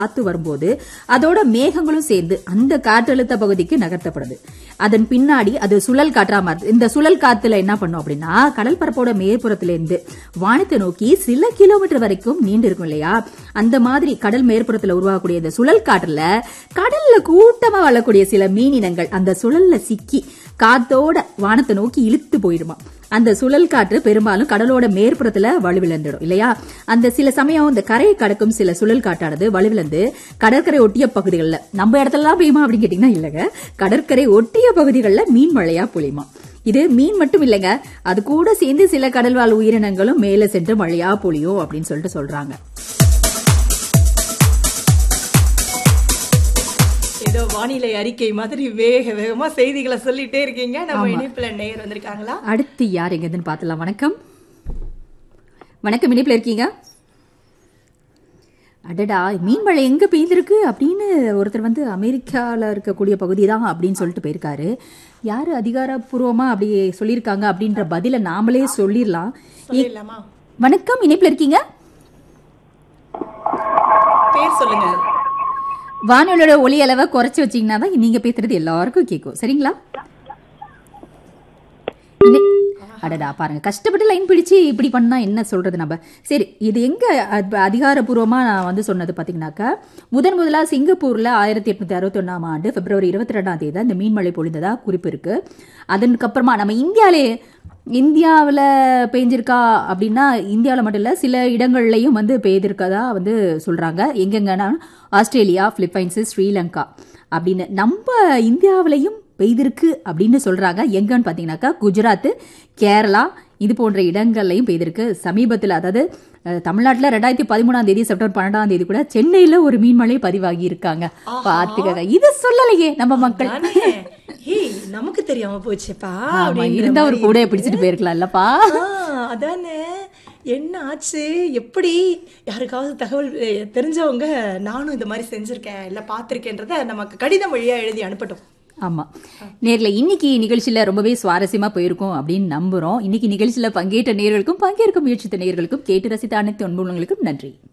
காத்து வரும்போது அதோட மேகங்களும் சேர்ந்து அந்த காற்றழுத்த பகுதிக்கு நகர்த்தப்படுது. அதன் பின்னாடி அது சுழல் காற்றா மாறுது. இந்த சுழல் காத்துல என்ன பண்ணும் அப்படின்னா, கடல் பரப்போட மேற்புறத்திலிருந்து வானத்தை நோக்கி சில கிலோமீட்டர் வரைக்கும் நீண்டு இருக்கும் இல்லையா, அந்த மாதிரி கடல் மேற்புறத்துல உருவாகக்கூடிய இந்த சுழல் காற்றுல கடல்ல கூட்டமா வாழக்கூடிய சில மீனினங்கள் அந்த சுழல்ல சிக்கி காத்தோட வானத்தை நோக்கி இழுத்து போயிடுமா. அந்த சுழல் காற்று பெரும்பாலும் கடலோட மேற்புறத்துல வலுவிழந்துடும் இல்லையா. அந்த சில சமயம் இந்த கரையை கடக்கும் சில சுழல் காற்றானது வலுவிழந்து கடற்கரை ஒட்டிய பகுதிகளில், நம்ம இடத்துலலாம் பெய்யுமா அப்படின்னு கேட்டீங்கன்னா இல்லைங்க, கடற்கரை ஒட்டிய பகுதிகளில் மீன் மழையா பொழியுமா. இது மீன் மட்டும் இல்லைங்க, அது கூட சேர்ந்து சில கடல்வாழ் உயிரினங்களும் மேல சென்று மழையா பொழியும் அப்படின்னு சொல்லிட்டு சொல்றாங்க. ஏதோ வானிலை அறிக்கை மாதிரி வேக வேகமா செய்திகளை சொல்லிட்டே இருக்கீங்க. நம்ம இணைப்புல நேயர் வந்திருக்காங்களா? அடுத்து யார் எங்கன்னு பாத்துலாம். வணக்கம் வணக்கம், இணைப்புல இருக்கீங்க? அடடா, மீன்மழை எங்க பெய்திருக்கு அப்படின்னு ஒருத்தர் வந்து அமெரிக்கால இருக்கக்கூடிய பகுதி தான் அப்படின்னு சொல்லிட்டு போயிருக்காரு. யாரு அதிகாரப்பூர்வமா அப்படி சொல்லியிருக்காங்க அப்படின்ற பதில நாமளே சொல்லிடலாம். வணக்கம், இணைப்புல இருக்கீங்க? பேர் சொல்லுங்க. வானொலியோட ஒலி அளவை குறைச்சி வச்சீங்கன்னா தான் நீங்க பேசுறது எல்லாருக்கும் கேட்கும். சரிங்களா? அடடா, பாருங்க, கஷ்டப்பட்டு லைன் பிடிச்சு இப்படி பண்ணா என்ன சொல்றது நம்ம. சரி, இது எங்க அதிகாரப்பூர்வமா நான் வந்து சொன்னது பாத்தீங்கன்னாக்கா, முதலா சிங்கப்பூர்ல 1861ஆம் ஆண்டு பிப்ரவரி 22ஆம் தேதி இந்த மீன்மழை பொழிந்ததா குறிப்பு இருக்கு. அதுக்கப்புறமா நம்ம இந்தியாவில் பெய்ஞ்சிருக்கா அப்படின்னா, இந்தியாவில் மட்டும் இல்லை சில இடங்கள்லையும் வந்து பெய்திருக்கதா வந்து சொல்றாங்க. எங்கெங்கன்னா ஆஸ்திரேலியா, பிலிப்பைன்ஸ், ஸ்ரீலங்கா அப்படின்னு. நம்ம இந்தியாவிலையும் பெய்திருக்கு அப்படின்னு சொல்றாங்க. எங்கன்னு பாத்தீங்கன்னாக்கா குஜராத், கேரளா இது போன்ற இடங்கள்லையும் பெய்திருக்கு சமீபத்தில். அதாவது தமிழ்நாட்டில் 2013ஆம் தேதி செப்டம்பர் 12ஆம் தேதி கூட சென்னையில ஒரு மீன்மழை பதிவாகி இருக்காங்க. பாத்துக்கங்க, இது சொல்லலையே நம்ம மக்கள். நமக்கு தெரியாம போச்சுப்பா. இருந்தா ஒரு கூடைய பிடிச்சிட்டு போயிருக்கலாம் இல்லப்பா. அதானே, என்ன ஆச்சு, எப்படி யாருக்காவது தகவல் தெரிஞ்சவங்க நானும் இந்த மாதிரி செஞ்சிருக்கேன் இல்ல பாத்திருக்கேன்றத நமக்கு கடிதம் வழியா எழுதி அனுப்பட்டும். ஆமா, நேர்ல இன்னைக்கு நிகழ்ச்சியில ரொம்பவே சுவாரஸ்யமா போயிருக்கும் அப்படின்னு நம்புறோம். இன்னைக்கு நிகழ்ச்சியில பங்கேற்ற நேயர்களுக்கும் பங்கேற்க முயற்சித்த நேயர்களுக்கும் கேட்டு ரசித்த அனைத்து அன்புள்ளங்களுக்கும் நன்றி.